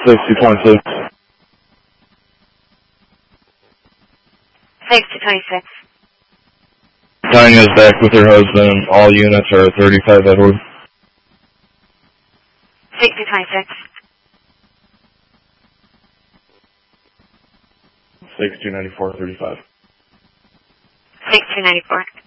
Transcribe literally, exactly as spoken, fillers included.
six two twenty-six. six two twenty-six. Tanya is back with her husband. All units are thirty-five Edward. six two twenty-six. six two ninety-four thirty-five. six two ninety-four.